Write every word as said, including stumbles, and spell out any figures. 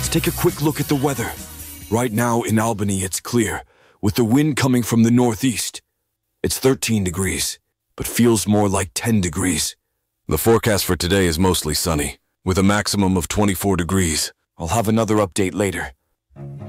Let's take a quick look at the weather. Right now in Albany, it's clear, with the wind coming from the northeast. It's thirteen degrees, but feels more like ten degrees. The forecast for today is mostly sunny, with a maximum of twenty-four degrees. I'll have another update later.